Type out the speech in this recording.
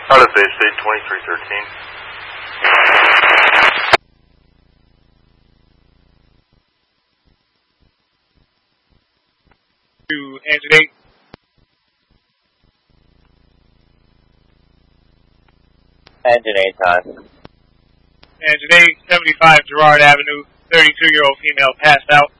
Out of Bay State 2313. To Engine 8. Engine 8 time. Engine 8, 75 Girard Avenue, 32-year-old female passed out.